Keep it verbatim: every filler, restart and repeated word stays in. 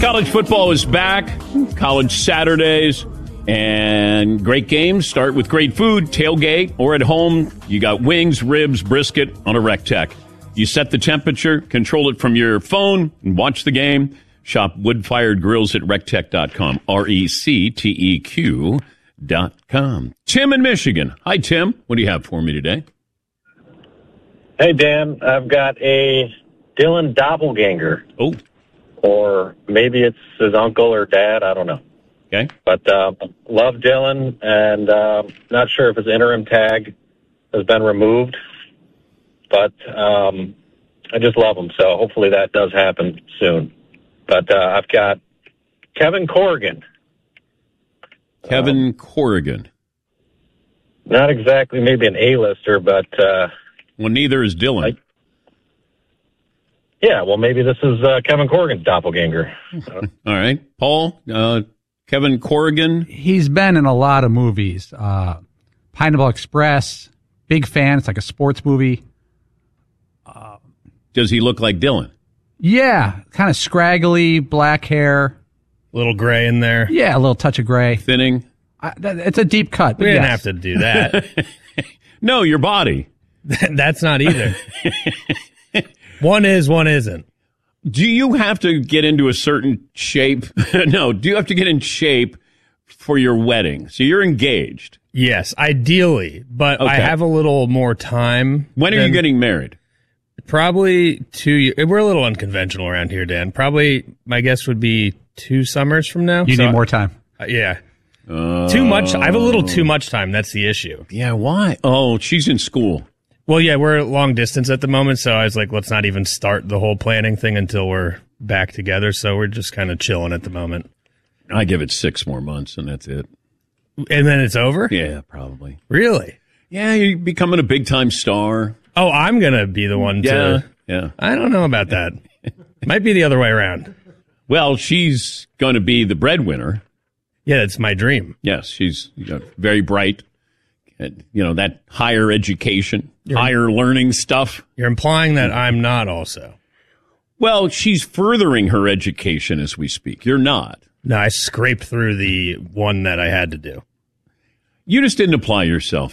College football is back. College Saturdays and great games. Start with great food, tailgate, or at home. You got wings, ribs, brisket on a RecTech. You set the temperature, control it from your phone, and watch the game. Shop wood-fired grills at rectech dot com. R E C T E Q dot com. Tim in Michigan. Hi, Tim. What do you have for me today? Hey, Dan. I've got a Dylan doppelganger. Oh. Or maybe it's his uncle or dad. I don't know. Okay. But uh, love Dylan, and uh, not sure if his interim tag has been removed. But um, I just love him, so hopefully that does happen soon. But uh, I've got Kevin Corrigan. Kevin um, Corrigan. Not exactly maybe an A-lister, but... Uh, well, neither is Dylan. I, yeah, well, maybe this is uh, Kevin Corrigan's doppelganger. All right. Paul, uh, Kevin Corrigan. He's been in a lot of movies. Uh, Pineapple Express, big fan. It's like a sports movie. Uh, Does he look like Dylan? Yeah, kind of scraggly, black hair. Little gray in there. Yeah, a little touch of gray. Thinning. I, it's a deep cut. We didn't yes. have to do that. No, your body. That's not either. One is, one isn't. Do you have to get into a certain shape? No, do you have to get in shape for your wedding? So you're engaged. Yes, ideally, but okay. I have a little more time. When are you getting married? Probably two years. We're a little unconventional around here, Dan. Probably, my guess would be two summers from now. You so need more time. Uh, yeah. Uh, too much. I have a little too much time. That's the issue. Yeah, why? Oh, she's in school. Well, yeah, we're long distance at the moment, so I was like, let's not even start the whole planning thing until we're back together. So we're just kind of chilling at the moment. I give it six more months, and that's it. And then it's over? Yeah, probably. Really? Yeah, you're becoming a big-time star. Oh, I'm going to be the one yeah, to... Yeah. I don't know about that. Might be the other way around. Well, she's going to be the breadwinner. Yeah, it's my dream. Yes, she's you know, very bright. You know, that higher education, you're, higher learning stuff. You're implying that I'm not also. Well, she's furthering her education as we speak. You're not. No, I scraped through the one that I had to do. You just didn't apply yourself.